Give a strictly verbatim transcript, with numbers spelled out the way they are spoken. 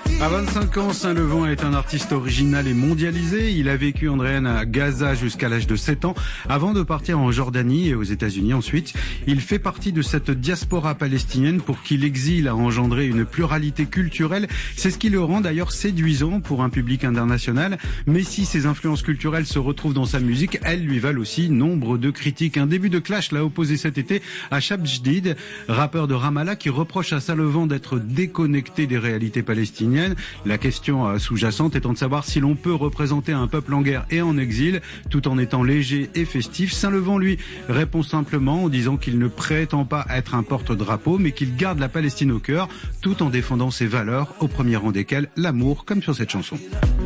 À vingt-cinq ans, Saint-Levant est un artiste original et mondialisé. Il a vécu, Andréane, à Gaza jusqu'à l'âge de sept ans, avant de partir en Jordanie et aux États-Unis ensuite. Il fait partie de cette diaspora palestinienne pour qui l'exil a engendré une pluralité culturelle. C'est ce qui le rend d'ailleurs séduisant pour un public international. Mais si ses influences culturelles se retrouvent dans sa musique, elles lui valent aussi nombre de critiques. Un début de clash l'a opposé cet été à Chab Jdid, rappeur de Ramallah, qui reproche à Saint-Levant d'être déconnecté des réalités palestiniennes. La question sous-jacente étant de savoir si l'on peut représenter un peuple en guerre et en exil tout en étant léger et festif. Saint-Levant, lui, répond simplement en disant qu'il ne prétend pas être un porte-drapeau, mais qu'il garde la Palestine au cœur tout en défendant ses valeurs, au premier rang desquelles l'amour, comme sur cette chanson.